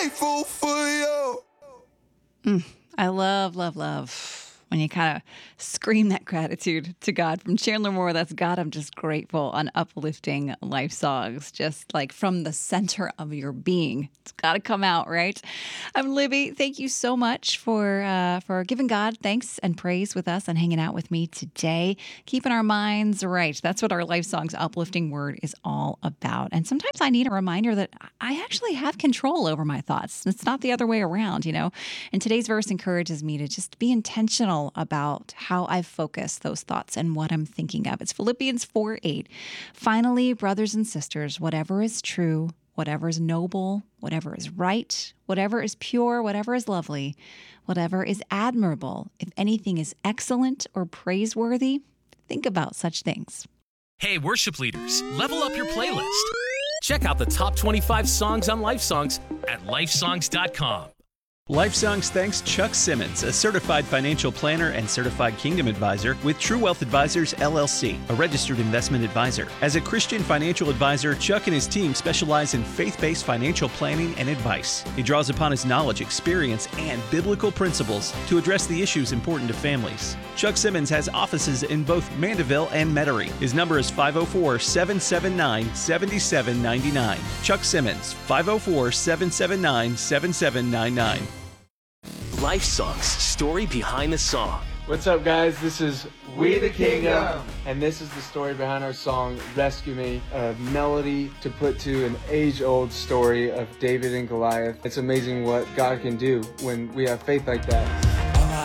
grateful for you. I love, love, love when you kind of scream that gratitude to God. From Chandler Moore, that's God, I'm just grateful, on Uplifting Life Songs, just like from the center of your being. It's got to come out, right? I'm Libby. Thank you so much for giving God thanks and praise with us and hanging out with me today, keeping our minds right. That's what our Life Songs Uplifting Word is all about. And sometimes I need a reminder that I actually have control over my thoughts. It's not the other way around, you know? And today's verse encourages me to just be intentional about how I focus those thoughts and what I'm thinking of. It's Philippians 4:8. Finally, brothers and sisters, whatever is true, whatever is noble, whatever is right, whatever is pure, whatever is lovely, whatever is admirable, if anything is excellent or praiseworthy, think about such things. Hey, worship leaders, level up your playlist. Check out the top 25 songs on Life Songs at lifesongs.com. Life Songs thanks Chuck Simmons, a certified financial planner and certified Kingdom advisor with True Wealth Advisors, LLC, a registered investment advisor. As a Christian financial advisor, Chuck and his team specialize in faith-based financial planning and advice. He draws upon his knowledge, experience, and biblical principles to address the issues important to families. Chuck Simmons has offices in both Mandeville and Metairie. His number is 504-779-7799. Chuck Simmons, 504-779-7799. Life Songs, story behind the song. What's up, guys? This is We the Kingdom, and this is the story behind our song, Rescue Me, a melody to put to an age-old story of David and Goliath. It's amazing what God can do when we have faith like that.